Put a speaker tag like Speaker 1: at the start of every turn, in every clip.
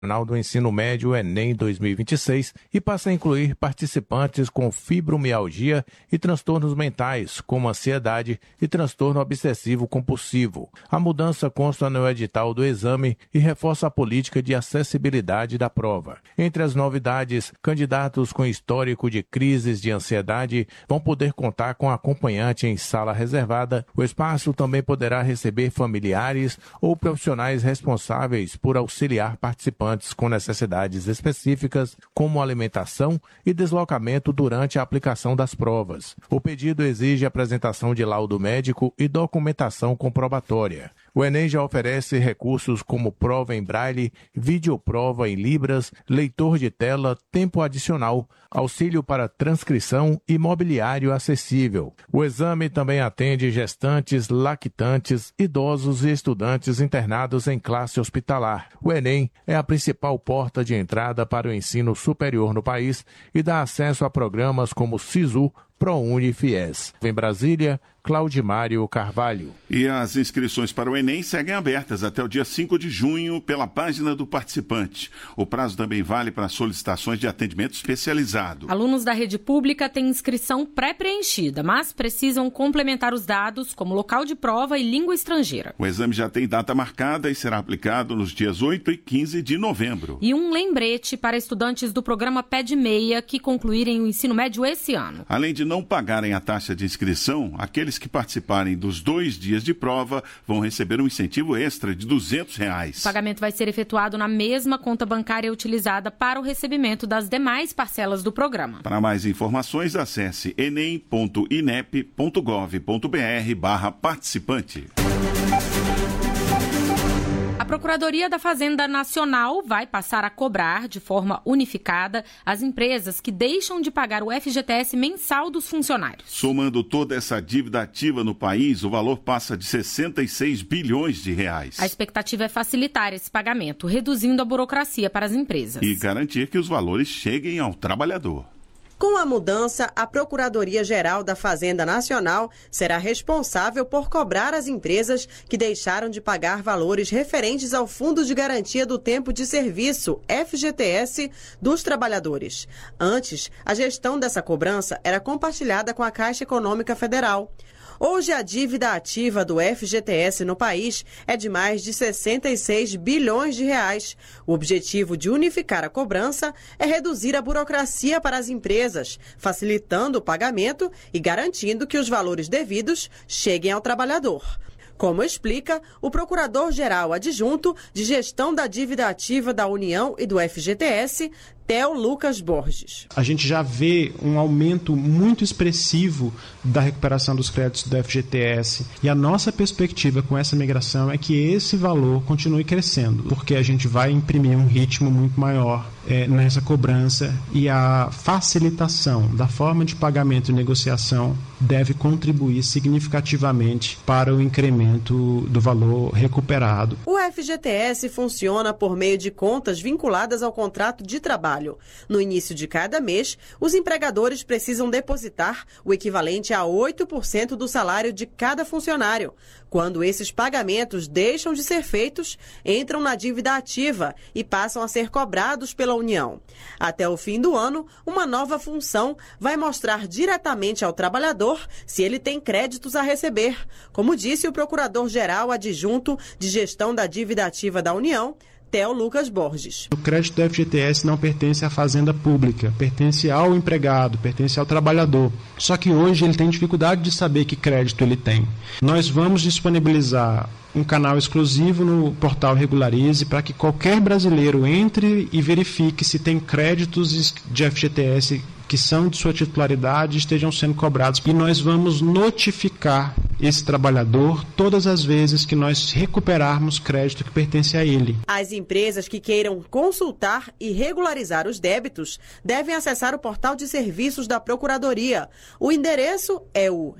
Speaker 1: do Ensino Médio Enem 2026 e passa a incluir participantes com fibromialgia e transtornos mentais, como ansiedade e transtorno obsessivo-compulsivo. A mudança consta no edital do exame e reforça a política de acessibilidade da prova. Entre as novidades, candidatos com histórico de crises de ansiedade vão poder contar com acompanhante em sala reservada. O espaço também poderá receber familiares ou profissionais responsáveis por auxiliar participantes com necessidades específicas, como alimentação e deslocamento durante a aplicação das provas. O pedido exige apresentação de laudo médico e documentação comprobatória. O Enem já oferece recursos como prova em braille, videoprova em libras, leitor de tela, tempo adicional, auxílio para transcrição e mobiliário acessível. O exame também atende gestantes, lactantes, idosos e estudantes internados em classe hospitalar. O Enem é a principal porta de entrada para o ensino superior no país e dá acesso a programas como SISU, ProUni e FIES. Em Brasília, Claudimário Carvalho.
Speaker 2: E as inscrições para o Enem seguem abertas até o dia 5 de junho pela página do participante. O prazo também vale para solicitações de atendimento especializado.
Speaker 3: Alunos da rede pública têm inscrição pré-preenchida, mas precisam complementar os dados como local de prova e língua estrangeira.
Speaker 2: O exame já tem data marcada e será aplicado nos dias 8 e 15 de novembro.
Speaker 3: E um lembrete para estudantes do programa Pé de Meia que concluírem o ensino médio esse ano.
Speaker 2: Além de não pagarem a taxa de inscrição, aqueles que participarem dos 2 dias de prova vão receber um incentivo extra de R$200.
Speaker 3: O pagamento vai ser efetuado na mesma conta bancária utilizada para o recebimento das demais parcelas do programa.
Speaker 2: Para mais informações, acesse enem.inep.gov.br/participante.
Speaker 3: A Procuradoria da Fazenda Nacional vai passar a cobrar de forma unificada as empresas que deixam de pagar o FGTS mensal dos funcionários.
Speaker 2: Somando toda essa dívida ativa no país, o valor passa de 66 bilhões de reais.
Speaker 3: A expectativa é facilitar esse pagamento, reduzindo a burocracia para as empresas.
Speaker 2: E garantir que os valores cheguem ao trabalhador.
Speaker 4: Com a mudança, a Procuradoria-Geral da Fazenda Nacional será responsável por cobrar as empresas que deixaram de pagar valores referentes ao Fundo de Garantia do Tempo de Serviço, FGTS, dos trabalhadores. Antes, a gestão dessa cobrança era compartilhada com a Caixa Econômica Federal. Hoje, a dívida ativa do FGTS no país é de mais de 66 bilhões de reais. O objetivo de unificar a cobrança é reduzir a burocracia para as empresas, facilitando o pagamento e garantindo que os valores devidos cheguem ao trabalhador. Como explica o Procurador-Geral Adjunto de Gestão da Dívida Ativa da União e do FGTS, Theo Lucas Borges.
Speaker 5: A gente já vê um aumento muito expressivo da recuperação dos créditos do FGTS e a nossa perspectiva com essa migração é que esse valor continue crescendo, porque a gente vai imprimir um ritmo muito maior nessa cobrança e a facilitação da forma de pagamento e negociação deve contribuir significativamente para o incremento do valor recuperado.
Speaker 4: O FGTS funciona por meio de contas vinculadas ao contrato de trabalho. No início de cada mês, os empregadores precisam depositar o equivalente a 8% do salário de cada funcionário. Quando esses pagamentos deixam de ser feitos, entram na dívida ativa e passam a ser cobrados pela União. Até o fim do ano, uma nova função vai mostrar diretamente ao trabalhador se ele tem créditos a receber, como disse o Procurador-Geral Adjunto de Gestão da Dívida Ativa da União, Theo Lucas Borges.
Speaker 5: O crédito do FGTS não pertence à fazenda pública, pertence ao empregado, pertence ao trabalhador. Só que hoje ele tem dificuldade de saber que crédito ele tem. Nós vamos disponibilizar um canal exclusivo no portal Regularize para que qualquer brasileiro entre e verifique se tem créditos de FGTS que são de sua titularidade estejam sendo cobrados. E nós vamos notificar esse trabalhador todas as vezes que nós recuperarmos crédito que pertence a ele.
Speaker 4: As empresas que queiram consultar e regularizar os débitos devem acessar o portal de serviços da Procuradoria. O endereço é o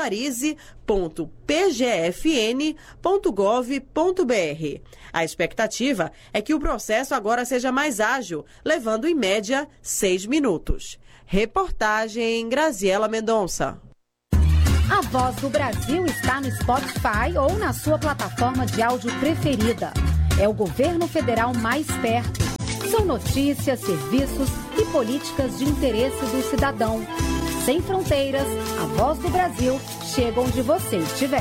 Speaker 4: regularize.pgfn.gov.br. A expectativa é que o processo agora seja mais ágil, levando em média 6 minutos. Reportagem Graziela Mendonça.
Speaker 6: A Voz do Brasil está no Spotify ou na sua plataforma de áudio preferida. É o governo federal mais perto. São notícias, serviços e políticas de interesse do cidadão. Sem fronteiras, a voz do Brasil chega onde você estiver.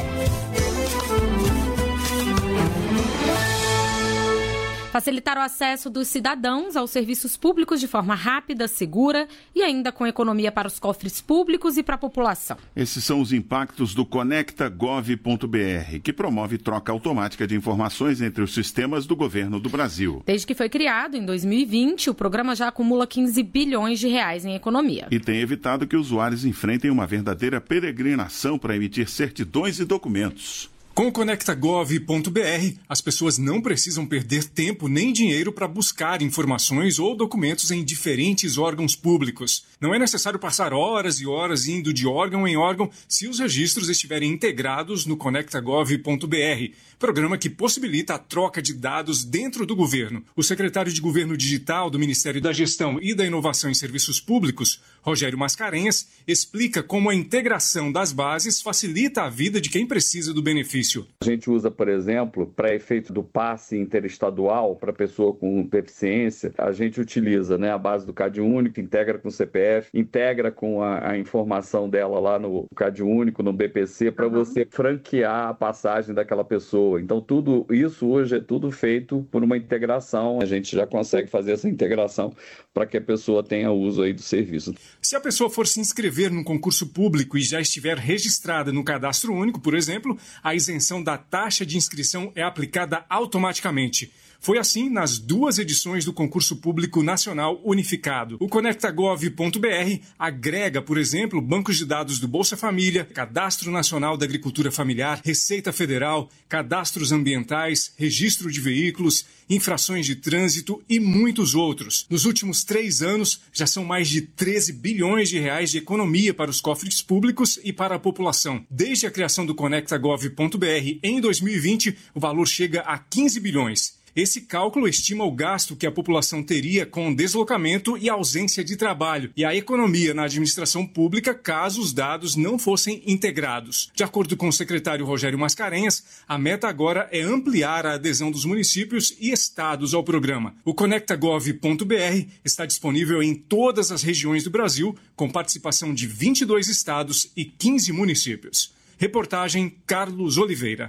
Speaker 3: Facilitar o acesso dos cidadãos aos serviços públicos de forma rápida, segura e ainda com economia para os cofres públicos e para a população.
Speaker 2: Esses são os impactos do conecta.gov.br, que promove troca automática de informações entre os sistemas do governo do Brasil.
Speaker 3: Desde que foi criado em 2020, o programa já acumula 15 bilhões de reais em economia.
Speaker 2: E tem evitado que usuários enfrentem uma verdadeira peregrinação para emitir certidões e documentos.
Speaker 7: Com o conecta.gov.br, as pessoas não precisam perder tempo nem dinheiro para buscar informações ou documentos em diferentes órgãos públicos. Não é necessário passar horas e horas indo de órgão em órgão se os registros estiverem integrados no conecta.gov.br, programa que possibilita a troca de dados dentro do governo. O secretário de Governo Digital do Ministério da Gestão e da Inovação em Serviços Públicos, Rogério Mascarenhas, explica como a integração das bases facilita a vida de quem precisa do benefício. A
Speaker 8: gente usa, por exemplo, para efeito do passe interestadual para pessoa com deficiência, a gente utiliza a base do CAD único, integra com o CPF, integra com a informação dela lá no CAD único, no BPC, para você franquear a passagem daquela pessoa. Então, tudo isso hoje é tudo feito por uma integração. A gente já consegue fazer essa integração para que a pessoa tenha uso aí do serviço.
Speaker 7: Se a pessoa for se inscrever num concurso público e já estiver registrada no Cadastro Único, por exemplo, a isenção da taxa de inscrição é aplicada automaticamente. Foi assim nas 2 edições do Concurso Público Nacional Unificado. O conecta.gov.br agrega, por exemplo, bancos de dados do Bolsa Família, Cadastro Nacional da Agricultura Familiar, Receita Federal, cadastros ambientais, registro de veículos, infrações de trânsito e muitos outros. Nos últimos 3 anos, já são mais de 13 bilhões de reais de economia para os cofres públicos e para a população. Desde a criação do conecta.gov.br em 2020, o valor chega a 15 bilhões. Esse cálculo estima o gasto que a população teria com deslocamento e ausência de trabalho e a economia na administração pública caso os dados não fossem integrados. De acordo com o secretário Rogério Mascarenhas, a meta agora é ampliar a adesão dos municípios e estados ao programa. O conecta.gov.br está disponível em todas as regiões do Brasil, com participação de 22 estados e 15 municípios. Reportagem Carlos Oliveira.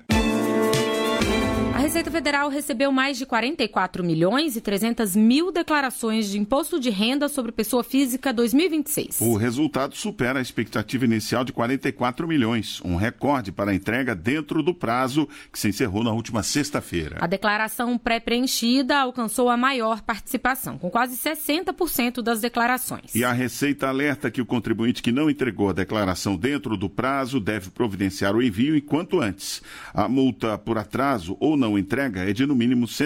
Speaker 3: A Receita Federal recebeu mais de 44 milhões e 300 mil declarações de imposto de renda sobre pessoa física 2026.
Speaker 2: O resultado supera a expectativa inicial de 44 milhões, um recorde para a entrega dentro do prazo que se encerrou na última sexta-feira.
Speaker 3: A declaração pré-preenchida alcançou a maior participação, com quase 60% das declarações.
Speaker 2: E a Receita alerta que o contribuinte que não entregou a declaração dentro do prazo deve providenciar o envio e quanto antes. A multa por atraso ou não entrega é de no mínimo R$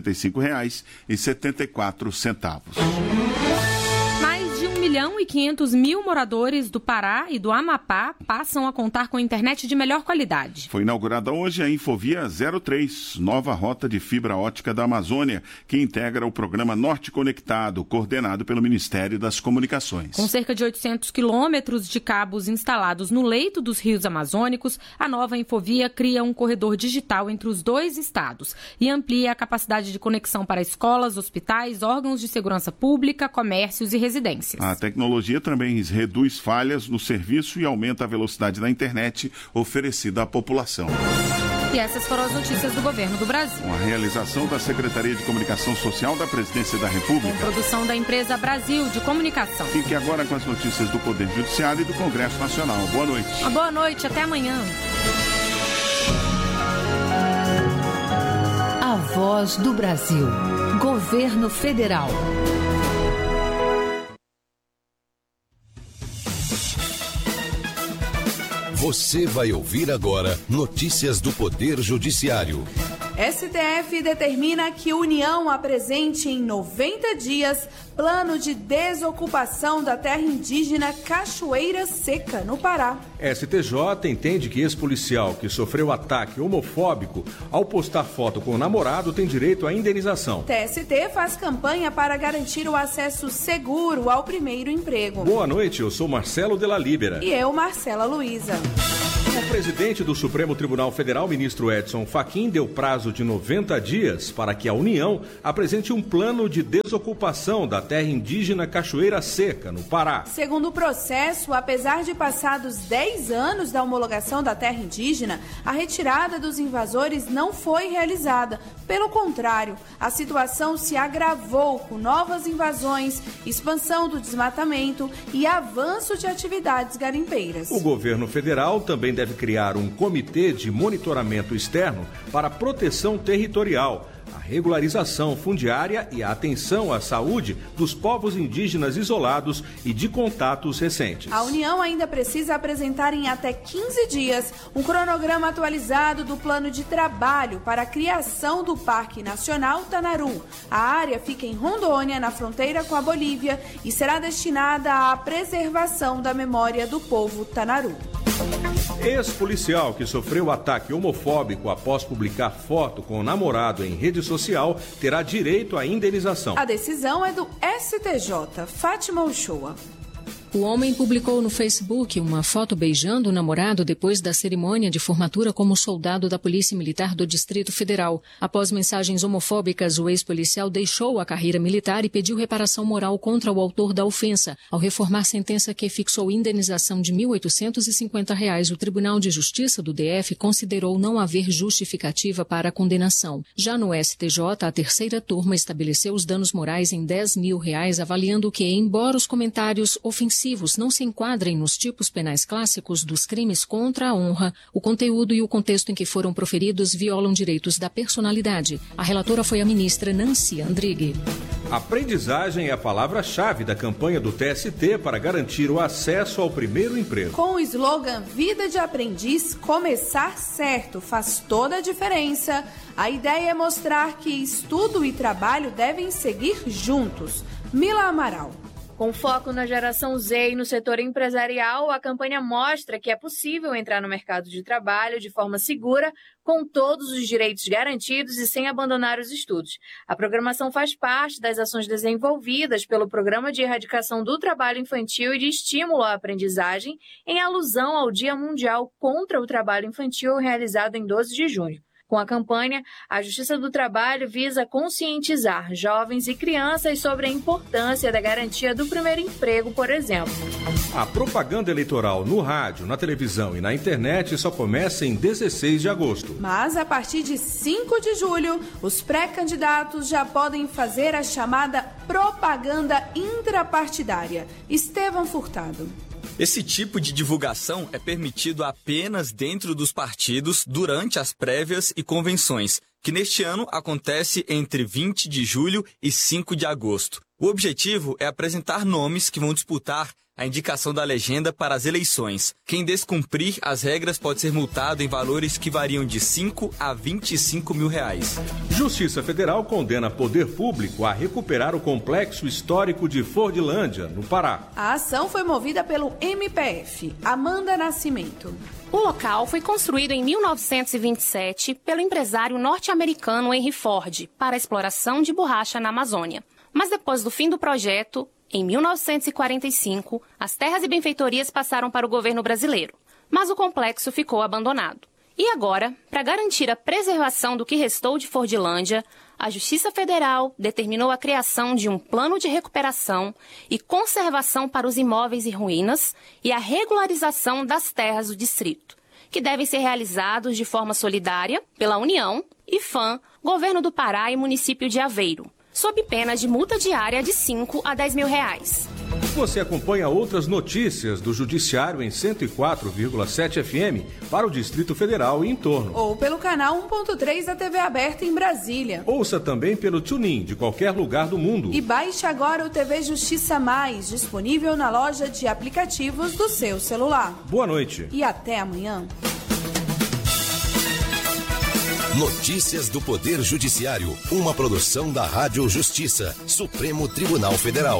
Speaker 2: 165,74.
Speaker 3: Mais de 1.500.000 moradores do Pará e do Amapá passam a contar com internet de melhor qualidade.
Speaker 2: Foi inaugurada hoje a Infovia 03, nova rota de fibra ótica da Amazônia, que integra o programa Norte Conectado, coordenado pelo Ministério das Comunicações.
Speaker 3: Com cerca de 800 quilômetros de cabos instalados no leito dos rios amazônicos, a nova Infovia cria um corredor digital entre os 2 estados e amplia a capacidade de conexão para escolas, hospitais, órgãos de segurança pública, comércios e residências.
Speaker 2: A tecnologia também reduz falhas no serviço e aumenta a velocidade da internet oferecida à população.
Speaker 3: E essas foram as notícias do Governo do Brasil.
Speaker 2: Uma realização da Secretaria de Comunicação Social da Presidência da República.
Speaker 3: Com produção da empresa Brasil de Comunicação.
Speaker 2: Fique agora com as notícias do Poder Judiciário e do Congresso Nacional. Boa noite.
Speaker 3: Uma boa noite, até amanhã.
Speaker 6: A Voz do Brasil. Governo Federal.
Speaker 9: Você vai ouvir agora notícias do Poder Judiciário.
Speaker 10: STF determina que União apresente em 90 dias plano de desocupação da terra indígena Cachoeira Seca, no Pará.
Speaker 11: STJ entende que ex-policial que sofreu ataque homofóbico ao postar foto com o namorado tem direito à indenização.
Speaker 10: TST faz campanha para garantir o acesso seguro ao primeiro emprego.
Speaker 11: Boa noite, eu sou Marcelo Della Libera.
Speaker 10: E eu, Marcela Luiza.
Speaker 11: O presidente do Supremo Tribunal Federal, ministro Edson Fachin, deu prazo de 90 dias para que a União apresente um plano de desocupação da terra indígena Cachoeira Seca, no Pará.
Speaker 10: Segundo o processo, apesar de passados 10 anos da homologação da terra indígena, a retirada dos invasores não foi realizada. Pelo contrário, a situação se agravou com novas invasões, expansão do desmatamento e avanço de atividades garimpeiras.
Speaker 11: O governo federal também deve criar um comitê de monitoramento externo para proteção territorial, a regularização fundiária e a atenção à saúde dos povos indígenas isolados e de contatos recentes.
Speaker 10: A União ainda precisa apresentar em até 15 dias um cronograma atualizado do plano de trabalho para a criação do Parque Nacional Tanaru. A área fica em Rondônia, na fronteira com a Bolívia, e será destinada à preservação da memória do povo Tanaru.
Speaker 11: Ex-policial que sofreu ataque homofóbico após publicar foto com o namorado em rede social terá direito à indenização.
Speaker 10: A decisão é do STJ. Fátima Uchoa.
Speaker 12: O homem publicou no Facebook uma foto beijando o namorado depois da cerimônia de formatura como soldado da Polícia Militar do Distrito Federal. Após mensagens homofóbicas, o ex-policial deixou a carreira militar e pediu reparação moral contra o autor da ofensa. Ao reformar sentença que fixou indenização de R$ 1.850, o Tribunal de Justiça do DF considerou não haver justificativa para a condenação. Já no STJ, a terceira turma estabeleceu os danos morais em R$ 10.000, avaliando que, embora os comentários ofensivos não se enquadrem nos tipos penais clássicos dos crimes contra a honra, o conteúdo e o contexto em que foram proferidos violam direitos da personalidade. A relatora foi a ministra Nancy Andrighi.
Speaker 11: Aprendizagem é a palavra-chave da campanha do TST para garantir o acesso ao primeiro emprego.
Speaker 10: Com o slogan Vida de Aprendiz, começar certo faz toda a diferença. A ideia é mostrar que estudo e trabalho devem seguir juntos. Mila Amaral.
Speaker 13: Com foco na geração Z e no setor empresarial, a campanha mostra que é possível entrar no mercado de trabalho de forma segura, com todos os direitos garantidos e sem abandonar os estudos. A programação faz parte das ações desenvolvidas pelo Programa de Erradicação do Trabalho Infantil e de Estímulo à Aprendizagem, em alusão ao Dia Mundial contra o Trabalho Infantil, realizado em 12 de junho. Com a campanha, a Justiça do Trabalho visa conscientizar jovens e crianças sobre a importância da garantia do primeiro emprego, por exemplo.
Speaker 11: A propaganda eleitoral no rádio, na televisão e na internet só começa em 16 de agosto.
Speaker 10: Mas, a partir de 5 de julho, os pré-candidatos já podem fazer a chamada propaganda intrapartidária. Estevão Furtado.
Speaker 14: Esse tipo de divulgação é permitido apenas dentro dos partidos durante as prévias e convenções, que neste ano acontece entre 20 de julho e 5 de agosto. O objetivo é apresentar nomes que vão disputar a indicação da legenda para as eleições. Quem descumprir as regras pode ser multado em valores que variam de 5 a 25 mil reais.
Speaker 11: Justiça Federal condena poder público a recuperar o complexo histórico de Fordilândia, no Pará.
Speaker 10: A ação foi movida pelo MPF. Amanda Nascimento.
Speaker 3: O local foi construído em 1927 pelo empresário norte-americano Henry Ford para a exploração de borracha na Amazônia. Mas depois do fim do projeto, em 1945, as terras e benfeitorias passaram para o governo brasileiro, mas o complexo ficou abandonado. E agora, para garantir a preservação do que restou de Fordilândia, a Justiça Federal determinou a criação de um plano de recuperação e conservação para os imóveis e ruínas e a regularização das terras do distrito, que devem ser realizados de forma solidária pela União, IFAM, Governo do Pará e Município de Aveiro, sob pena de multa diária de 5 a 10 mil reais.
Speaker 11: Você acompanha outras notícias do Judiciário em 104,7 FM para o Distrito Federal e em torno.
Speaker 10: Ou pelo canal 1.3 da TV aberta em Brasília.
Speaker 11: Ouça também pelo TuneIn de qualquer lugar do mundo.
Speaker 10: E baixe agora o TV Justiça Mais, disponível na loja de aplicativos do seu celular.
Speaker 11: Boa noite.
Speaker 10: E até amanhã.
Speaker 9: Notícias do Poder Judiciário, uma produção da Rádio Justiça, Supremo Tribunal Federal.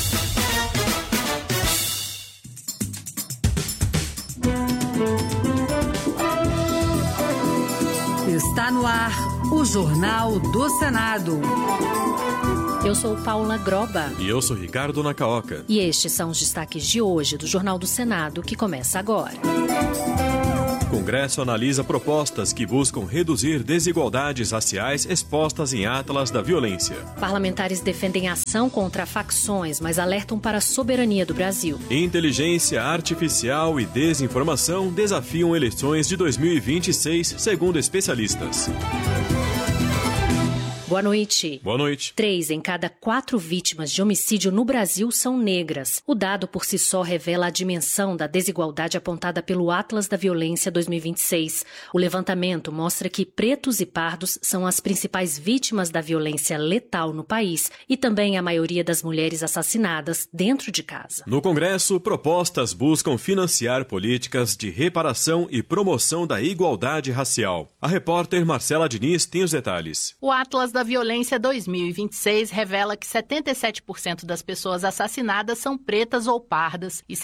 Speaker 15: Está no ar o Jornal do Senado.
Speaker 6: Eu sou Paula Groba.
Speaker 16: E eu sou Ricardo Nacaoca.
Speaker 6: E estes são os destaques de hoje do Jornal do Senado, que começa agora.
Speaker 16: Congresso analisa propostas que buscam reduzir desigualdades raciais expostas em Atlas da Violência.
Speaker 12: Parlamentares defendem ação contra facções, mas alertam para a soberania do Brasil.
Speaker 16: Inteligência artificial e desinformação desafiam eleições de 2026, segundo especialistas.
Speaker 12: Boa noite.
Speaker 16: Boa noite.
Speaker 12: 3 em cada 4 vítimas de homicídio no Brasil são negras. O dado por si só revela a dimensão da desigualdade apontada pelo Atlas da Violência 2026. O levantamento mostra que pretos e pardos são as principais vítimas da violência letal no país e também a maioria das mulheres assassinadas dentro de casa.
Speaker 16: No Congresso, propostas buscam financiar políticas de reparação e promoção da igualdade racial. A repórter Marcela Diniz tem os detalhes.
Speaker 17: O Atlas da Violência 2026 revela que 77% das pessoas assassinadas são pretas ou pardas e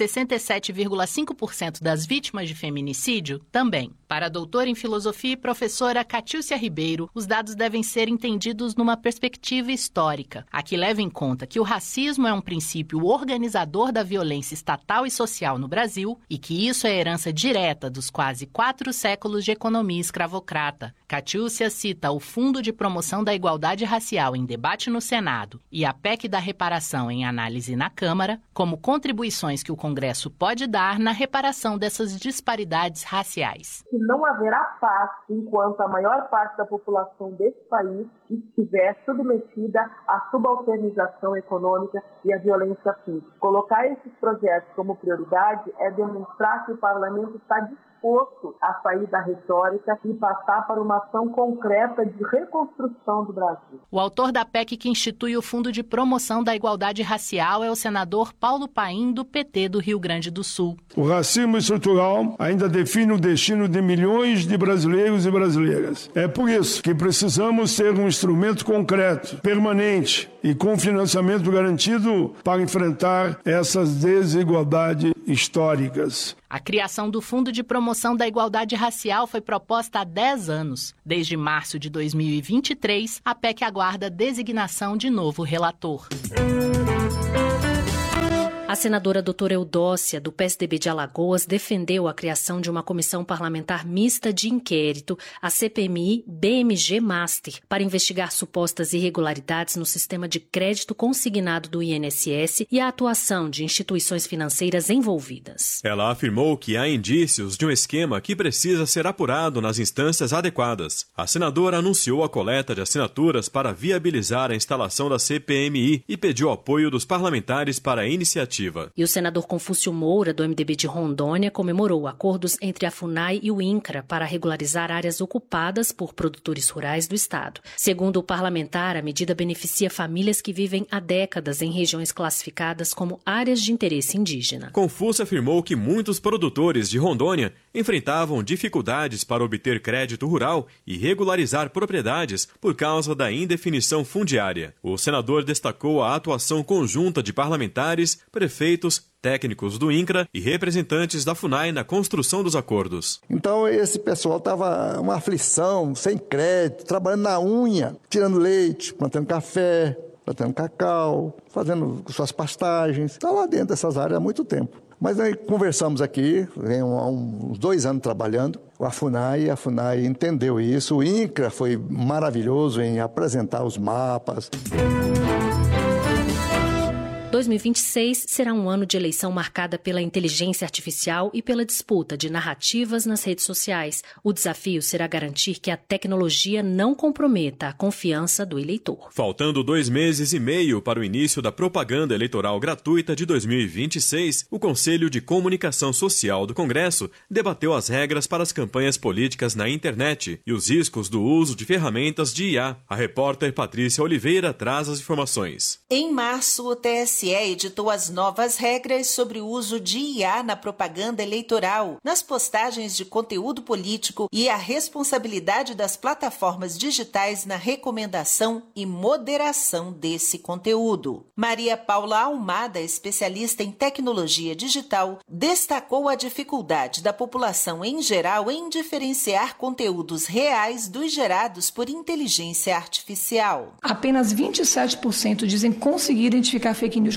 Speaker 17: 67,5% das vítimas de feminicídio também. Para a doutora em filosofia e professora Catiúcia Ribeiro, os dados devem ser entendidos numa perspectiva histórica, a que leva em conta que o racismo é um princípio organizador da violência estatal e social no Brasil e que isso é herança direta dos quase 4 séculos de economia escravocrata. Catiúcia cita o Fundo de Promoção da Igualdade Racial em debate no Senado e a PEC da reparação em análise na Câmara como contribuições que o Congresso pode dar na reparação dessas disparidades raciais.
Speaker 18: Não haverá paz enquanto a maior parte da população desse país estiver submetida à subalternização econômica e à violência física. Colocar esses projetos como prioridade é demonstrar que o parlamento está disposto a sair da retórica e passar para uma ação concreta de reconstrução do Brasil.
Speaker 17: O autor da PEC que institui o Fundo de Promoção da Igualdade Racial é o senador Paulo Paim, do PT do Rio Grande do Sul.
Speaker 19: O racismo estrutural ainda define o destino de milhões de brasileiros e brasileiras. É por isso que precisamos ter um instrumento concreto, permanente e com financiamento garantido para enfrentar essas desigualdades históricas.
Speaker 17: A criação do Fundo de Promoção da Igualdade Racial foi proposta há 10 anos. Desde março de 2023, a PEC aguarda a designação de novo relator.
Speaker 12: A senadora doutora Eudócia, do PSDB de Alagoas, defendeu a criação de uma comissão parlamentar mista de inquérito, a CPMI-BMG Master, para investigar supostas irregularidades no sistema de crédito consignado do INSS e a atuação de instituições financeiras envolvidas.
Speaker 16: Ela afirmou que há indícios de um esquema que precisa ser apurado nas instâncias adequadas. A senadora anunciou a coleta de assinaturas para viabilizar a instalação da CPMI e pediu apoio dos parlamentares para a iniciativa.
Speaker 12: E o senador Confúcio Moura, do MDB de Rondônia, comemorou acordos entre a FUNAI e o INCRA para regularizar áreas ocupadas por produtores rurais do estado. Segundo o parlamentar, a medida beneficia famílias que vivem há décadas em regiões classificadas como áreas de interesse indígena.
Speaker 16: Confúcio afirmou que muitos produtores de Rondônia enfrentavam dificuldades para obter crédito rural e regularizar propriedades por causa da indefinição fundiária. O senador destacou a atuação conjunta de parlamentares, prefeitos, técnicos do INCRA e representantes da FUNAI na construção dos acordos.
Speaker 20: Então esse pessoal estava uma aflição, sem crédito, trabalhando na unha, tirando leite, plantando café, plantando cacau, fazendo suas pastagens. Está lá dentro dessas áreas há muito tempo. Mas aí conversamos aqui, vem há uns 2 anos trabalhando, a FUNAI entendeu isso, o INCRA foi maravilhoso em apresentar os mapas.
Speaker 12: 2026 será um ano de eleição marcada pela inteligência artificial e pela disputa de narrativas nas redes sociais. O desafio será garantir que a tecnologia não comprometa a confiança do eleitor.
Speaker 16: Faltando 2 meses e meio para o início da propaganda eleitoral gratuita de 2026, o Conselho de Comunicação Social do Congresso debateu as regras para as campanhas políticas na internet e os riscos do uso de ferramentas de IA. A repórter Patrícia Oliveira traz as informações.
Speaker 21: Em março, o TSE editou as novas regras sobre o uso de IA na propaganda eleitoral, nas postagens de conteúdo político e a responsabilidade das plataformas digitais na recomendação e moderação desse conteúdo. Maria Paula Almada, especialista em tecnologia digital, destacou a dificuldade da população em geral em diferenciar conteúdos reais dos gerados por inteligência artificial.
Speaker 22: Apenas 27% dizem conseguir identificar fake news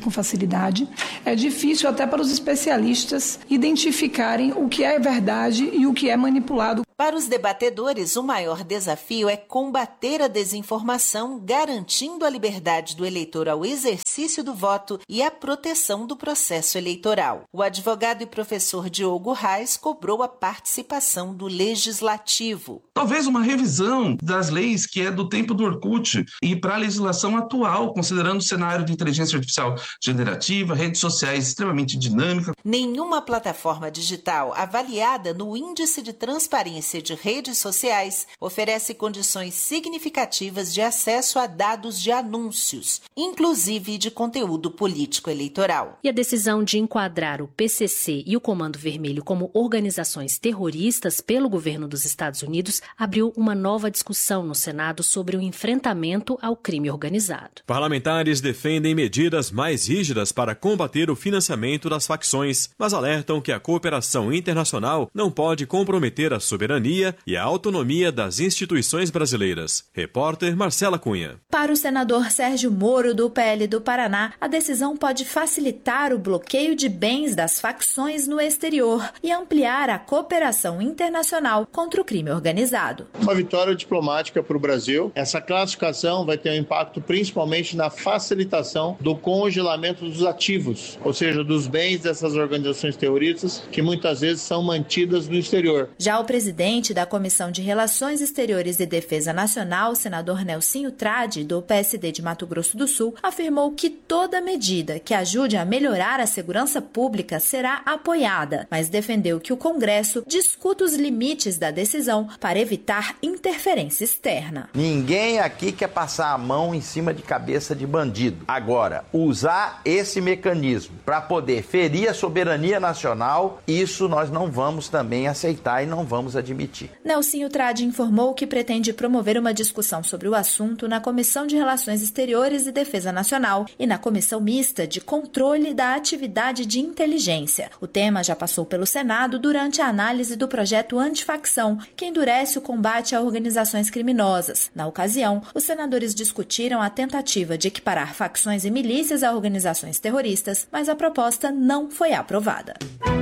Speaker 1: com facilidade. É difícil até para os especialistas identificarem o que é verdade e o que é manipulado.
Speaker 21: Para os debatedores, o maior desafio é combater a desinformação, garantindo a liberdade do eleitor ao exercício do voto e a proteção do processo eleitoral. O advogado e professor Diogo Reis cobrou a participação do Legislativo.
Speaker 22: Talvez uma revisão das leis que é do tempo do Orkut e para a legislação atual, considerando o cenário de inteligência artificial generativa, redes sociais extremamente dinâmicas.
Speaker 21: Nenhuma plataforma digital avaliada no Índice de Transparência de Redes Sociais oferece condições significativas de acesso a dados de anúncios, inclusive de conteúdo político eleitoral.
Speaker 23: E a decisão de enquadrar o PCC e o Comando Vermelho como organizações terroristas pelo governo dos Estados Unidos abriu uma nova discussão no Senado sobre o enfrentamento ao crime organizado.
Speaker 16: Parlamentares defendem medidas mais rígidas para combater o financiamento das facções, mas alertam que a cooperação internacional não pode comprometer a soberania e a autonomia das instituições brasileiras. Repórter Marcela Cunha.
Speaker 24: Para o senador Sérgio Moro, do PL do Paraná, a decisão pode facilitar o bloqueio de bens das facções no exterior e ampliar a cooperação internacional contra o crime organizado.
Speaker 25: Uma vitória diplomática para o Brasil. Essa classificação vai ter um impacto principalmente na facilitação do congelamento dos ativos, ou seja, dos bens dessas organizações terroristas que muitas vezes são mantidas no exterior.
Speaker 24: Já o presidente da Comissão de Relações Exteriores e Defesa Nacional, o senador Nelsinho Trade, do PSD de Mato Grosso do Sul, afirmou que toda medida que ajude a melhorar a segurança pública será apoiada, mas defendeu que o Congresso discuta os limites da decisão para evitar interferência externa.
Speaker 26: Ninguém aqui quer passar a mão em cima de cabeça de bandido. Agora, usar esse mecanismo para poder ferir a soberania nacional, isso nós não vamos também aceitar e não vamos admitir.
Speaker 24: Nelsinho Trade informou que pretende promover uma discussão sobre o assunto na Comissão de Relações Exteriores e Defesa Nacional e na Comissão Mista de Controle da Atividade de Inteligência. O tema já passou pelo Senado durante a análise do projeto Antifacção, que endurece o combate a organizações criminosas. Na ocasião, os senadores discutiram a tentativa de equiparar facções e milícias a organizações terroristas, mas a proposta não foi aprovada.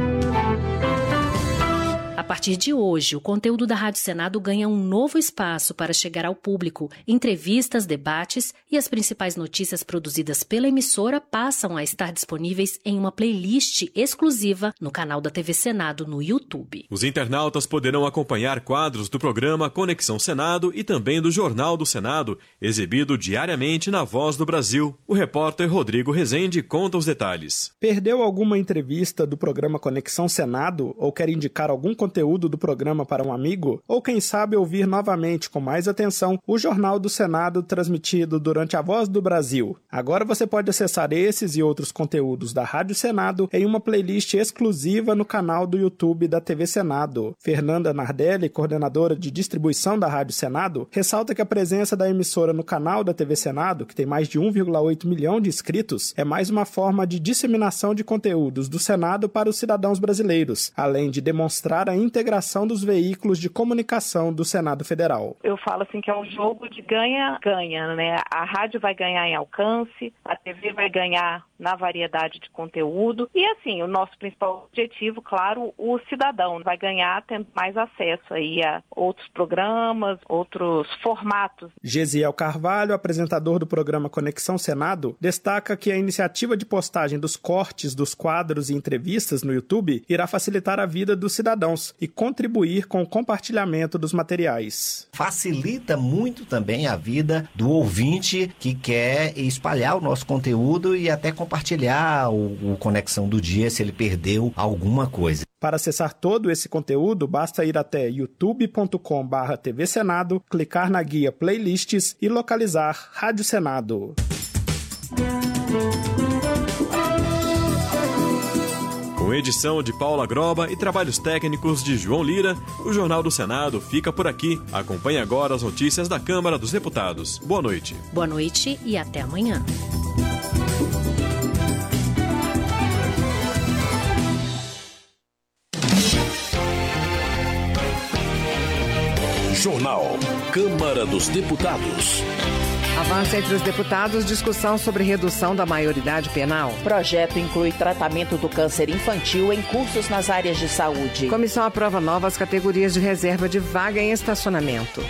Speaker 23: A partir de hoje, o conteúdo da Rádio Senado ganha um novo espaço para chegar ao público. Entrevistas, debates e as principais notícias produzidas pela emissora passam a estar disponíveis em uma playlist exclusiva no canal da TV Senado no YouTube.
Speaker 16: Os internautas poderão acompanhar quadros do programa Conexão Senado e também do Jornal do Senado, exibido diariamente na Voz do Brasil. O repórter Rodrigo Rezende conta os detalhes.
Speaker 5: Perdeu alguma entrevista do programa Conexão Senado ou quer indicar algum conteúdo do programa para um amigo? Ou quem sabe ouvir novamente com mais atenção o Jornal do Senado transmitido durante a Voz do Brasil? Agora você pode acessar esses e outros conteúdos da Rádio Senado em uma playlist exclusiva no canal do YouTube da TV Senado. Fernanda Nardelli, coordenadora de distribuição da Rádio Senado, ressalta que a presença da emissora no canal da TV Senado, que tem mais de 1,8 milhão de inscritos, é mais uma forma de disseminação de conteúdos do Senado para os cidadãos brasileiros, além de demonstrar a integração dos veículos de comunicação do Senado Federal.
Speaker 27: Eu falo assim que é um jogo de ganha-ganha, né? A rádio vai ganhar em alcance, a TV vai ganhar na variedade de conteúdo e assim, o nosso principal objetivo, claro, o cidadão vai ganhar tendo mais acesso aí a outros programas, outros formatos.
Speaker 5: Gesiel Carvalho, apresentador do programa Conexão Senado, destaca que a iniciativa de postagem dos cortes dos quadros e entrevistas no YouTube irá facilitar a vida dos cidadãos e contribuir com o compartilhamento dos materiais.
Speaker 28: Facilita muito também a vida do ouvinte que quer espalhar o nosso conteúdo e até compartilhar o Conexão do dia se ele perdeu alguma coisa.
Speaker 5: Para acessar todo esse conteúdo, basta ir até youtube.com/TV Senado, clicar na guia Playlists e localizar Rádio Senado.
Speaker 16: Com edição de Paula Groba e trabalhos técnicos de João Lira, o Jornal do Senado fica por aqui. Acompanhe agora as notícias da Câmara dos Deputados. Boa noite.
Speaker 23: Boa noite e até amanhã.
Speaker 9: Jornal Câmara dos Deputados.
Speaker 2: Avança entre os deputados discussão sobre redução da maioridade penal.
Speaker 3: Projeto inclui tratamento do câncer infantil em cursos nas áreas de saúde.
Speaker 2: Comissão aprova novas categorias de reserva de vaga em estacionamento.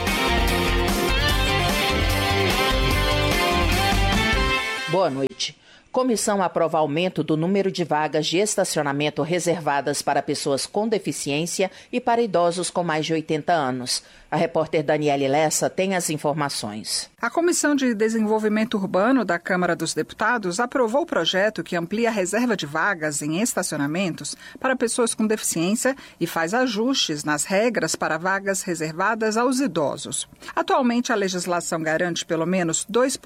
Speaker 3: Boa noite. Comissão aprova aumento do número de vagas de estacionamento reservadas para pessoas com deficiência e para idosos com mais de 80 anos. A repórter Daniele Lessa tem as informações.
Speaker 4: A Comissão de Desenvolvimento Urbano da Câmara dos Deputados aprovou o projeto que amplia a reserva de vagas em estacionamentos para pessoas com deficiência e faz ajustes nas regras para vagas reservadas aos idosos. Atualmente, a legislação garante pelo menos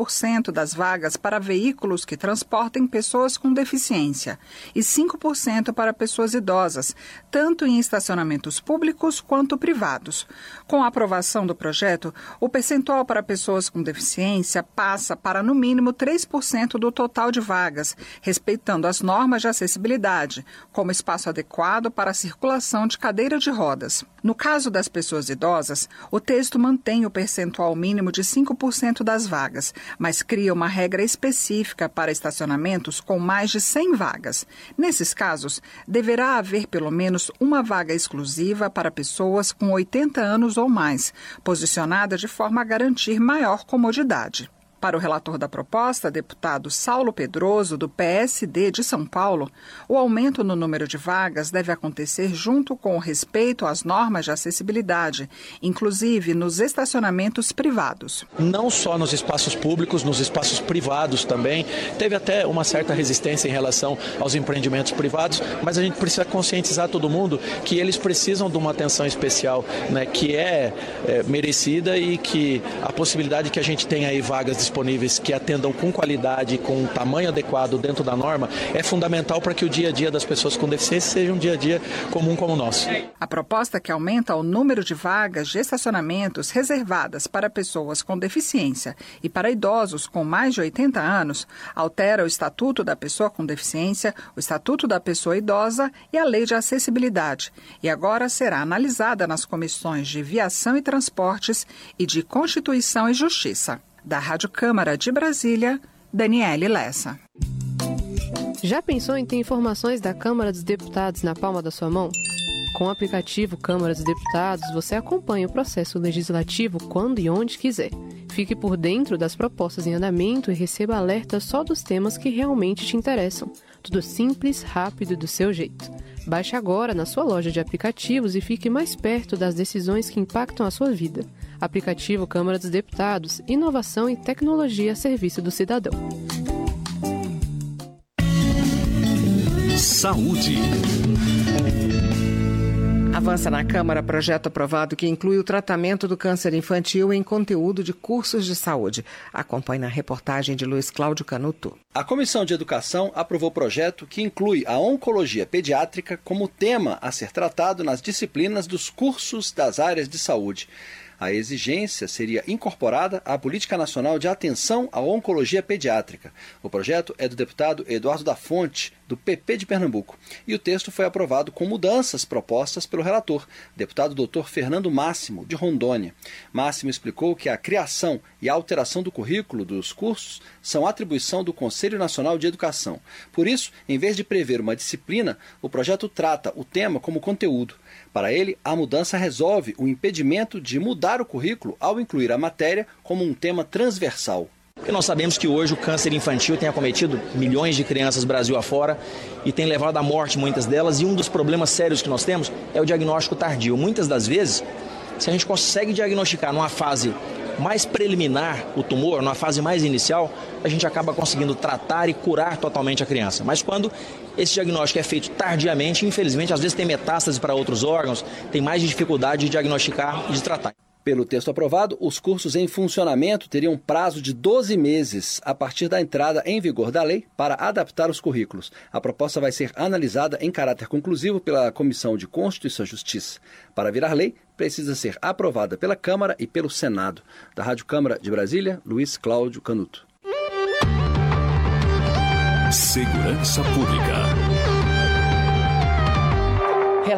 Speaker 4: 2% das vagas para veículos que transportem pessoas com deficiência e 5% para pessoas idosas, tanto em estacionamentos públicos quanto privados. Com a aprovação do projeto, o percentual para pessoas com deficiência passa para no mínimo 3% do total de vagas, respeitando as normas de acessibilidade, como espaço adequado para a circulação de cadeira de rodas. No caso das pessoas idosas, o texto mantém o percentual mínimo de 5% das vagas, mas cria uma regra específica para estacionamentos com mais de 100 vagas. Nesses casos, deverá haver pelo menos uma vaga exclusiva para pessoas com 80 anos ou mais, posicionada de forma a garantir maior comodidade. Para o relator da proposta, deputado Saulo Pedroso, do PSD de São Paulo, o aumento no número de vagas deve acontecer junto com o respeito às normas de acessibilidade, inclusive nos estacionamentos privados.
Speaker 7: Não só nos espaços públicos, nos espaços privados também. Teve até uma certa resistência em relação aos empreendimentos privados, mas a gente precisa conscientizar todo mundo que eles precisam de uma atenção especial, né, que é merecida, e que a possibilidade que a gente tenha aí vagas disponíveis que atendam com qualidade, com tamanho adequado dentro da norma, é fundamental para que o dia a dia das pessoas com deficiência seja um dia a dia comum como o nosso.
Speaker 4: A proposta que aumenta o número de vagas de estacionamentos reservadas para pessoas com deficiência e para idosos com mais de 80 anos altera o Estatuto da Pessoa com Deficiência, o Estatuto da Pessoa Idosa e a Lei de Acessibilidade, e agora será analisada nas comissões de Viação e Transportes e de Constituição e Justiça. Da Rádio Câmara de Brasília, Daniele Lessa.
Speaker 8: Já pensou em ter informações da Câmara dos Deputados na palma da sua mão? Com o aplicativo Câmara dos Deputados, você acompanha o processo legislativo quando e onde quiser. Fique por dentro das propostas em andamento e receba alertas só dos temas que realmente te interessam. Tudo simples, rápido e do seu jeito. Baixe agora na sua loja de aplicativos e fique mais perto das decisões que impactam a sua vida. Aplicativo Câmara dos Deputados, inovação e tecnologia a serviço do cidadão.
Speaker 9: Saúde.
Speaker 2: Avança na Câmara projeto aprovado que inclui o tratamento do câncer infantil em conteúdo de cursos de saúde. Acompanhe na reportagem de Luiz Cláudio Canuto.
Speaker 11: A Comissão de Educação aprovou o projeto que inclui a oncologia pediátrica como tema a ser tratado nas disciplinas dos cursos das áreas de saúde. A exigência seria incorporada à Política Nacional de Atenção à Oncologia Pediátrica. O projeto é do deputado Eduardo da Fonte, do PP de Pernambuco, e o texto foi aprovado com mudanças propostas pelo relator, deputado Dr. Fernando Máximo, de Rondônia. Máximo explicou que a criação e a alteração do currículo dos cursos são atribuição do Conselho Nacional de Educação. Por isso, em vez de prever uma disciplina, o projeto trata o tema como conteúdo. Para ele, a mudança resolve o impedimento de mudar o currículo ao incluir a matéria como um tema transversal.
Speaker 13: Porque nós sabemos que hoje o câncer infantil tem acometido milhões de crianças Brasil afora e tem levado à morte muitas delas, e um dos problemas sérios que nós temos é o diagnóstico tardio. Muitas das vezes, se a gente consegue diagnosticar numa fase mais preliminar o tumor, numa fase mais inicial, a gente acaba conseguindo tratar e curar totalmente a criança. Mas quando esse diagnóstico é feito tardiamente, infelizmente, às vezes tem metástase para outros órgãos, tem mais dificuldade de diagnosticar e de tratar.
Speaker 11: Pelo texto aprovado, os cursos em funcionamento teriam prazo de 12 meses a partir da entrada em vigor da lei para adaptar os currículos. A proposta vai ser analisada em caráter conclusivo pela Comissão de Constituição e Justiça. Para virar lei, precisa ser aprovada pela Câmara e pelo Senado. Da Rádio Câmara de Brasília, Luiz Cláudio Canuto.
Speaker 9: Segurança Pública.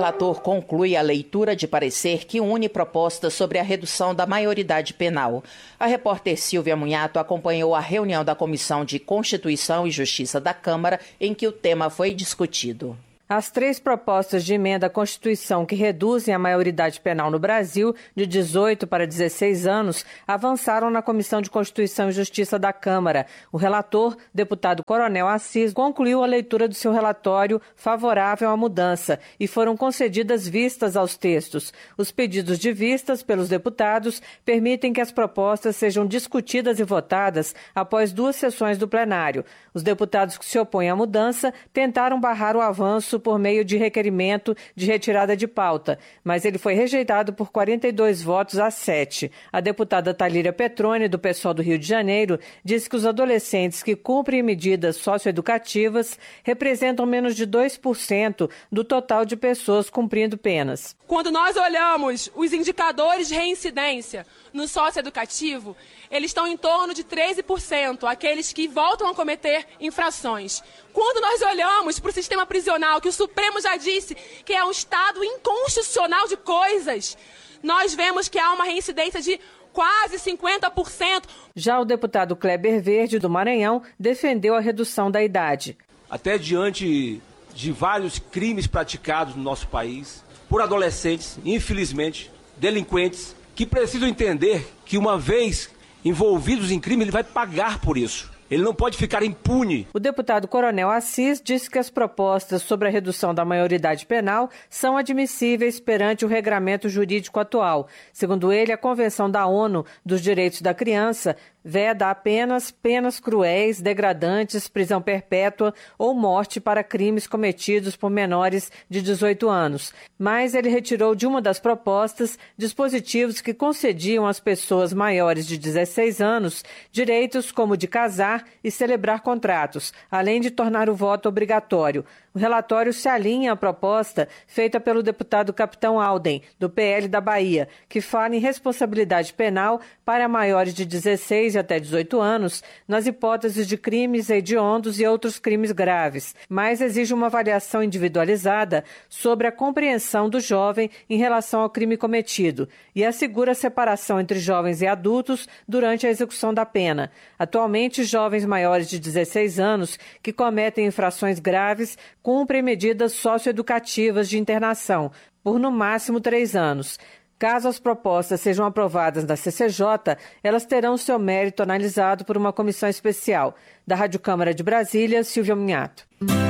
Speaker 3: relator conclui a leitura de parecer que une propostas sobre a redução da maioridade penal. A repórter Silvia Munhato acompanhou a reunião da Comissão de Constituição e Justiça da Câmara, em que o tema foi discutido.
Speaker 6: As 3 propostas de emenda à Constituição que reduzem a maioridade penal no Brasil de 18 para 16 anos avançaram na Comissão de Constituição e Justiça da Câmara. O relator, deputado Coronel Assis, concluiu a leitura do seu relatório favorável à mudança e foram concedidas vistas aos textos. Os pedidos de vistas pelos deputados permitem que as propostas sejam discutidas e votadas após 2 sessões do plenário. Os deputados que se opõem à mudança tentaram barrar o avanço por meio de requerimento de retirada de pauta, mas ele foi rejeitado por 42 votos a 7. A deputada Thalíria Petroni, do PSOL do Rio de Janeiro, disse que os adolescentes que cumprem medidas socioeducativas representam menos de 2% do total de pessoas cumprindo penas.
Speaker 10: Quando nós olhamos os indicadores de reincidência no socioeducativo, eles estão em torno de 13%, aqueles que voltam a cometer infrações. Quando nós olhamos para o sistema prisional, que o Supremo já disse que é um estado inconstitucional de coisas, nós vemos que há uma reincidência de quase 50%.
Speaker 6: Já o deputado Kleber Verde, do Maranhão, defendeu a redução da idade.
Speaker 14: Até diante de vários crimes praticados no nosso país, por adolescentes, infelizmente, delinquentes, que precisam entender que uma vez envolvidos em crime, ele vai pagar por isso. Ele não pode ficar impune.
Speaker 6: O deputado Coronel Assis disse que as propostas sobre a redução da maioridade penal são admissíveis perante o regramento jurídico atual. Segundo ele, a Convenção da ONU dos Direitos da Criança veda apenas penas cruéis, degradantes, prisão perpétua ou morte para crimes cometidos por menores de 18 anos. Mas ele retirou de uma das propostas dispositivos que concediam às pessoas maiores de 16 anos direitos como de casar e celebrar contratos, além de tornar o voto obrigatório. O relatório se alinha à proposta feita pelo deputado Capitão Alden, do PL da Bahia, que fala em responsabilidade penal para maiores de 16 e até 18 anos nas hipóteses de crimes hediondos e outros crimes graves, mas exige uma avaliação individualizada sobre a compreensão do jovem em relação ao crime cometido e assegura a separação entre jovens e adultos durante a execução da pena. Atualmente, jovens maiores de 16 anos que cometem infrações graves cumprem medidas socioeducativas de internação por no máximo 3 anos. Caso as propostas sejam aprovadas na CCJ, elas terão seu mérito analisado por uma comissão especial. Da Rádio Câmara de Brasília, Silvia Munhato.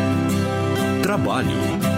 Speaker 9: Trabalho.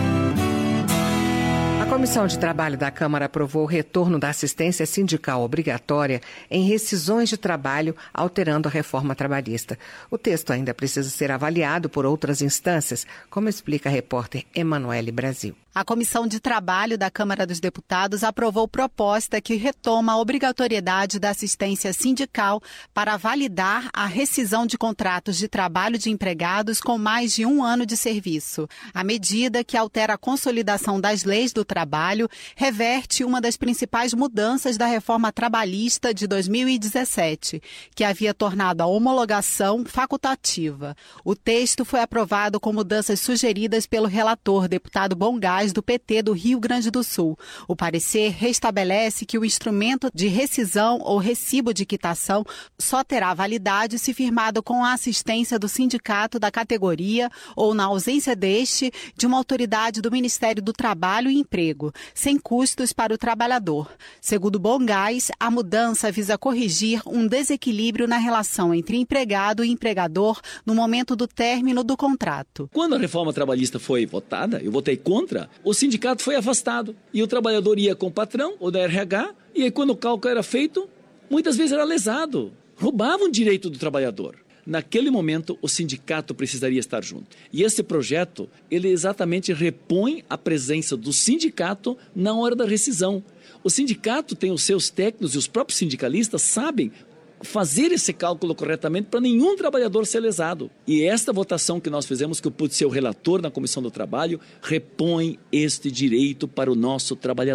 Speaker 2: A Comissão de Trabalho da Câmara aprovou o retorno da assistência sindical obrigatória em rescisões de trabalho, alterando a reforma trabalhista. O texto ainda precisa ser avaliado por outras instâncias, como explica a repórter Emanuele Brasil.
Speaker 15: A Comissão de Trabalho da Câmara dos Deputados aprovou proposta que retoma a obrigatoriedade da assistência sindical para validar a rescisão de contratos de trabalho de empregados com mais de 1 ano de serviço. A medida, que altera a consolidação das leis do trabalho, reverte uma das principais mudanças da reforma trabalhista de 2017, que havia tornado a homologação facultativa. O texto foi aprovado com mudanças sugeridas pelo relator, deputado Bongás, do PT do Rio Grande do Sul. O parecer restabelece que o instrumento de rescisão ou recibo de quitação só terá validade se firmado com a assistência do sindicato da categoria ou, na ausência deste, de uma autoridade do Ministério do Trabalho e Emprego, sem custos para o trabalhador. Segundo Bongás, a mudança visa corrigir um desequilíbrio na relação entre empregado e empregador no momento do término do contrato.
Speaker 17: Quando a reforma trabalhista foi votada, eu votei contra, o sindicato foi afastado e o trabalhador ia com o patrão ou da RH, e aí quando o cálculo era feito, muitas vezes era lesado, roubavam o direito do trabalhador. Naquele momento, o sindicato precisaria estar junto. E esse projeto, ele exatamente repõe a presença do sindicato na hora da rescisão. O sindicato tem os seus técnicos e os próprios sindicalistas sabem fazer esse cálculo corretamente para nenhum trabalhador ser lesado. E esta votação que nós fizemos, que eu pude ser o relator na Comissão do Trabalho, repõe este direito para o nosso trabalhador.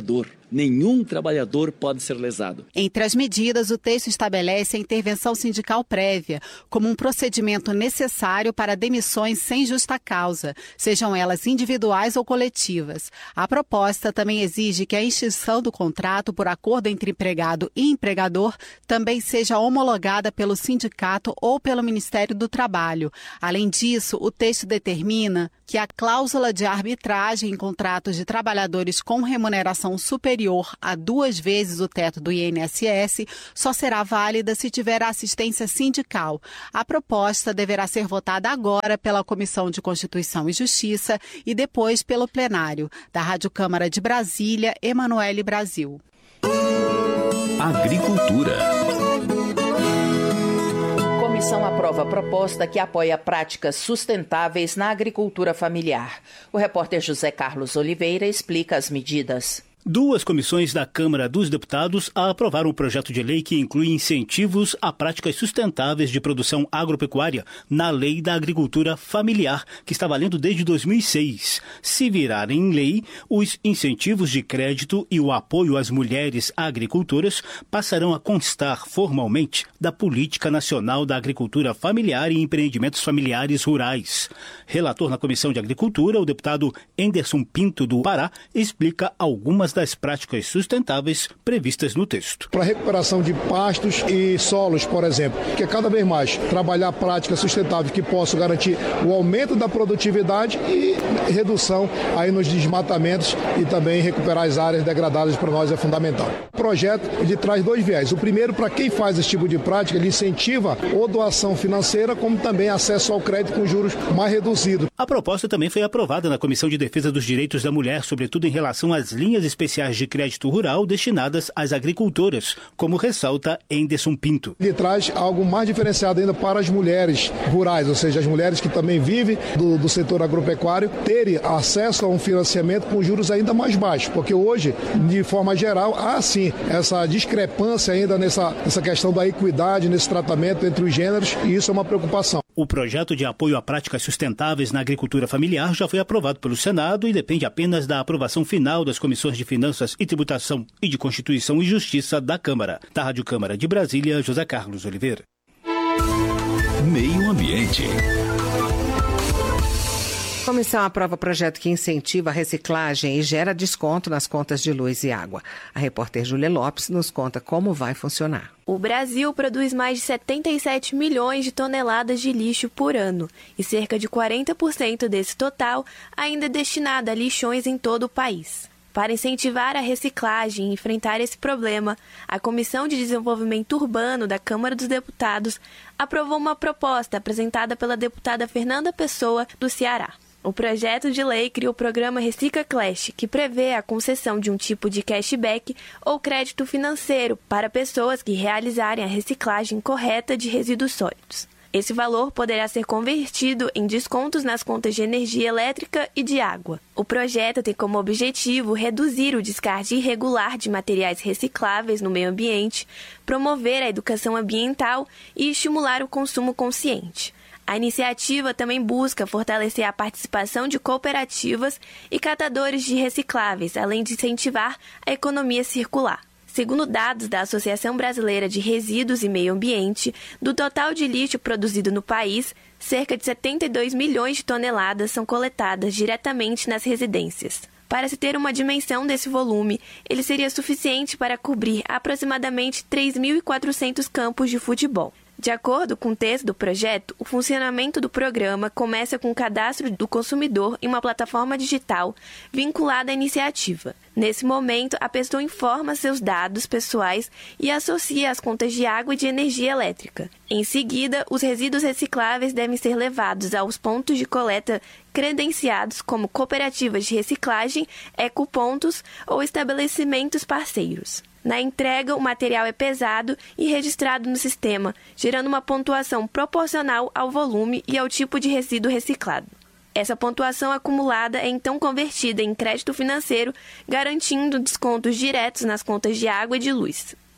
Speaker 17: Nenhum trabalhador pode ser lesado.
Speaker 15: Entre as medidas, o texto estabelece a intervenção sindical prévia como um procedimento necessário para demissões sem justa causa, sejam elas individuais ou coletivas. A proposta também exige que a extinção do contrato por acordo entre empregado e empregador também seja homologada pelo sindicato ou pelo Ministério do Trabalho. Além disso, o texto determina que a cláusula de arbitragem em contratos de trabalhadores com remuneração superior a 2 vezes o teto do INSS só será válida se tiver assistência sindical. A proposta deverá ser votada agora pela Comissão de Constituição e Justiça e depois pelo plenário. Da Rádio Câmara de Brasília, Emanuele Brasil.
Speaker 1: Agricultura.
Speaker 3: A comissão aprova a proposta que apoia práticas sustentáveis na agricultura familiar. O repórter José Carlos Oliveira explica as medidas.
Speaker 12: 2 comissões da Câmara dos Deputados aprovaram um projeto de lei que inclui incentivos a práticas sustentáveis de produção agropecuária na Lei da Agricultura Familiar, que está valendo desde 2006. Se virarem em lei, os incentivos de crédito e o apoio às mulheres agricultoras passarão a constar formalmente da Política Nacional da Agricultura Familiar e Empreendimentos Familiares Rurais. Relator na Comissão de Agricultura, o deputado Enderson Pinto, do Pará, explica algumas das práticas sustentáveis previstas no texto.
Speaker 18: Para a recuperação de pastos e solos, por exemplo, que é cada vez mais trabalhar práticas sustentáveis que possam garantir o aumento da produtividade e redução aí nos desmatamentos e também recuperar as áreas degradadas para nós é fundamental. O projeto ele traz 2 viés. O primeiro, para quem faz esse tipo de prática, ele incentiva ou doação financeira, como também acesso ao crédito com juros mais reduzidos.
Speaker 12: A proposta também foi aprovada na Comissão de Defesa dos Direitos da Mulher, sobretudo em relação às linhas especiais de crédito rural destinadas às agricultoras, como ressalta Enderson Pinto.
Speaker 18: Ele traz algo mais diferenciado ainda para as mulheres rurais, ou seja, as mulheres que também vivem do setor agropecuário, terem acesso a um financiamento com juros ainda mais baixos, porque hoje, de forma geral, há sim essa discrepância ainda nessa questão da equidade, nesse tratamento entre os gêneros, e isso é uma preocupação.
Speaker 12: O projeto de apoio a práticas sustentáveis na agricultura familiar já foi aprovado pelo Senado e depende apenas da aprovação final das comissões de Finanças e Tributação e de Constituição e Justiça da Câmara. Da Rádio Câmara de Brasília, José Carlos Oliveira.
Speaker 1: Meio Ambiente.
Speaker 2: A comissão aprova projeto que incentiva a reciclagem e gera desconto nas contas de luz e água. A repórter Júlia Lopes nos conta como vai funcionar.
Speaker 19: O Brasil produz mais de 77 milhões de toneladas de lixo por ano e cerca de 40% desse total ainda é destinado a lixões em todo o país. Para incentivar a reciclagem e enfrentar esse problema, a Comissão de Desenvolvimento Urbano da Câmara dos Deputados aprovou uma proposta apresentada pela deputada Fernanda Pessoa, do Ceará. O projeto de lei cria o programa Recicla Clash, que prevê a concessão de um tipo de cashback ou crédito financeiro para pessoas que realizarem a reciclagem correta de resíduos sólidos. Esse valor poderá ser convertido em descontos nas contas de energia elétrica e de água. O projeto tem como objetivo reduzir o descarte irregular de materiais recicláveis no meio ambiente, promover a educação ambiental e estimular o consumo consciente. A iniciativa também busca fortalecer a participação de cooperativas e catadores de recicláveis, além de incentivar a economia circular. Segundo dados da Associação Brasileira de Resíduos e Meio Ambiente, do total de lixo produzido no país, cerca de 72 milhões de toneladas são coletadas diretamente nas residências. Para se ter uma dimensão desse volume, ele seria suficiente para cobrir aproximadamente 3.400 campos de futebol. De acordo com o texto do projeto, o funcionamento do programa começa com o cadastro do consumidor em uma plataforma digital vinculada à iniciativa. Nesse momento, a pessoa informa seus dados pessoais e associa as contas de água e de energia elétrica. Em seguida, os resíduos recicláveis devem ser levados aos pontos de coleta credenciados como cooperativas de reciclagem, ecopontos ou estabelecimentos parceiros. Na entrega, o material é pesado e registrado no sistema, gerando uma pontuação proporcional ao volume e ao tipo de resíduo reciclado. Essa pontuação acumulada é então convertida em crédito financeiro, garantindo descontos diretos nas contas de água e de luz.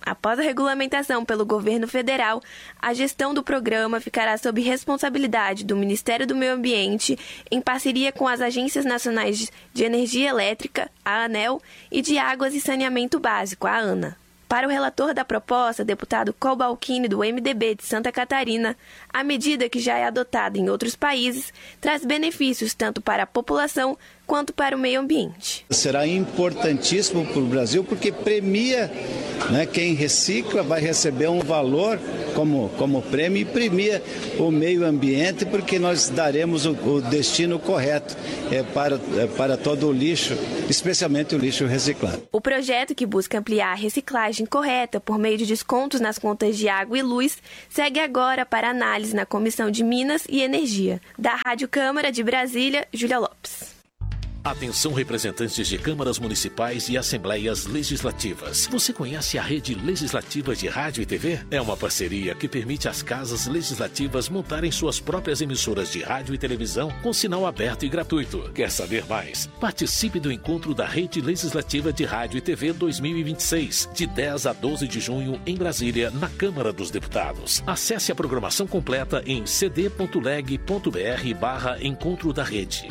Speaker 19: Após a regulamentação pelo governo federal, a gestão do programa ficará sob responsabilidade do Ministério do Meio Ambiente, em parceria com as Agências Nacionais de Energia Elétrica, a ANEEL, e de Águas e Saneamento Básico, a ANA. Para o relator da proposta, deputado Cobalcini, do MDB de Santa Catarina, a medida, que já é adotada em outros países, traz benefícios tanto para a população quanto para o meio ambiente.
Speaker 1: Será importantíssimo para o Brasil porque premia, né, quem recicla vai receber um valor como prêmio e premia o meio ambiente porque nós daremos o destino correto para todo o lixo, especialmente o lixo reciclado.
Speaker 19: O projeto, que busca ampliar a reciclagem correta por meio de descontos nas contas de água e luz, segue agora para análise na Comissão de Minas e Energia. Da Rádio Câmara de Brasília, Júlia Lopes.
Speaker 20: Atenção, representantes de câmaras municipais e assembleias legislativas. Você conhece a Rede Legislativa de Rádio e TV? É uma parceria que permite às casas legislativas montarem suas próprias emissoras de rádio e televisão com sinal aberto e gratuito. Quer saber mais? Participe do encontro da Rede Legislativa de Rádio e TV 2026, de 10 a 12 de junho, em Brasília, na Câmara dos Deputados. Acesse a programação completa em cd.leg.br/encontro da rede.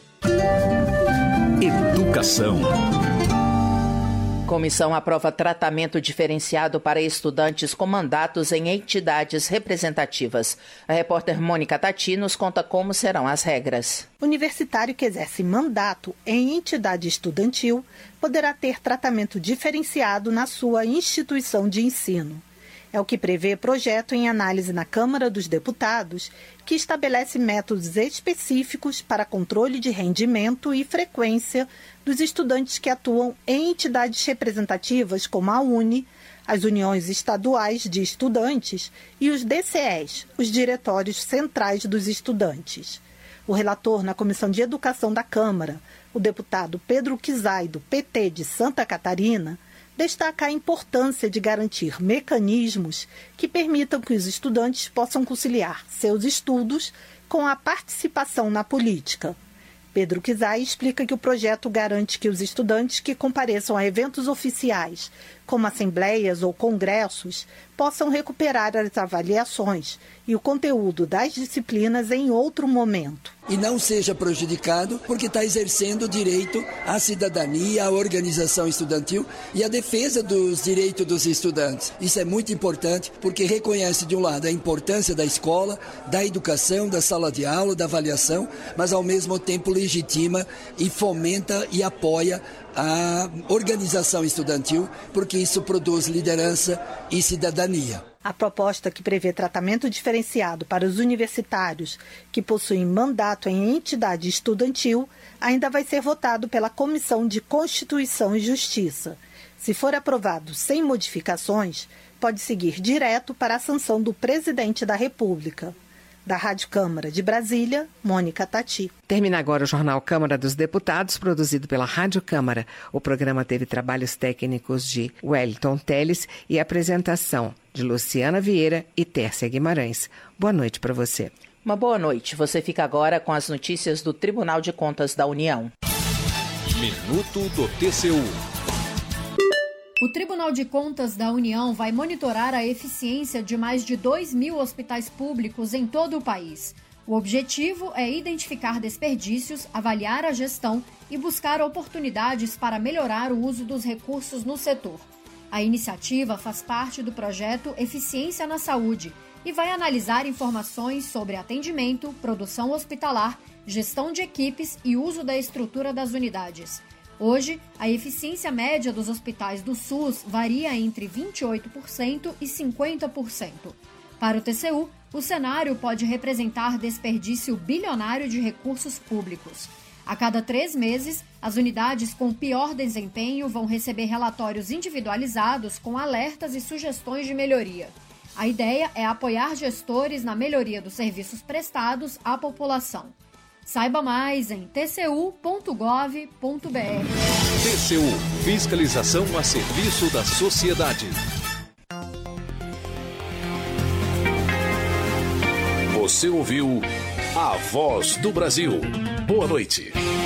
Speaker 9: Educação.
Speaker 3: Comissão aprova tratamento diferenciado para estudantes com mandatos em entidades representativas. A repórter Mônica Tati nos conta como serão as regras.
Speaker 21: Universitário que exerce mandato em entidade estudantil poderá ter tratamento diferenciado na sua instituição de ensino. É o que prevê projeto em análise na Câmara dos Deputados, que estabelece métodos específicos para controle de rendimento e frequência dos estudantes que atuam em entidades representativas como a UNE, as Uniões Estaduais de Estudantes e os DCEs, os Diretórios Centrais dos Estudantes. O relator na Comissão de Educação da Câmara, o deputado Pedro Kizai, do PT de Santa Catarina, destaca a importância de garantir mecanismos que permitam que os estudantes possam conciliar seus estudos com a participação na política. Pedro Kizai explica que o projeto garante que os estudantes que compareçam a eventos oficiais, como assembleias ou congressos, possam recuperar as avaliações e o conteúdo das disciplinas em outro momento.
Speaker 22: E não seja prejudicado porque está exercendo o direito à cidadania, à organização estudantil e à defesa dos direitos dos estudantes. Isso é muito importante porque reconhece, de um lado, a importância da escola, da educação, da sala de aula, da avaliação, mas ao mesmo tempo legitima e fomenta e apoia a organização estudantil, porque isso produz liderança e cidadania.
Speaker 21: A proposta, que prevê tratamento diferenciado para os universitários que possuem mandato em entidade estudantil, ainda vai ser votado pela Comissão de Constituição e Justiça. Se for aprovado sem modificações, pode seguir direto para a sanção do Presidente da República. Da Rádio Câmara de Brasília, Mônica Tati.
Speaker 2: Termina agora o Jornal Câmara dos Deputados, produzido pela Rádio Câmara. O programa teve trabalhos técnicos de Wellington Teles e apresentação de Luciana Vieira e Tércia Guimarães. Boa noite para você.
Speaker 3: Uma boa noite. Você fica agora com as notícias do Tribunal de Contas da União.
Speaker 9: Minuto do TCU.
Speaker 24: O Tribunal de Contas da União vai monitorar a eficiência de mais de 2.000 hospitais públicos em todo o país. O objetivo é identificar desperdícios, avaliar a gestão e buscar oportunidades para melhorar o uso dos recursos no setor. A iniciativa faz parte do projeto Eficiência na Saúde e vai analisar informações sobre atendimento, produção hospitalar, gestão de equipes e uso da estrutura das unidades. Hoje, a eficiência média dos hospitais do SUS varia entre 28% e 50%. Para o TCU, o cenário pode representar desperdício bilionário de recursos públicos. A cada 3 meses, as unidades com pior desempenho vão receber relatórios individualizados com alertas e sugestões de melhoria. A ideia é apoiar gestores na melhoria dos serviços prestados à população. Saiba mais em tcu.gov.br.
Speaker 9: TCU, fiscalização a serviço da sociedade. Você ouviu A Voz do Brasil. Boa noite.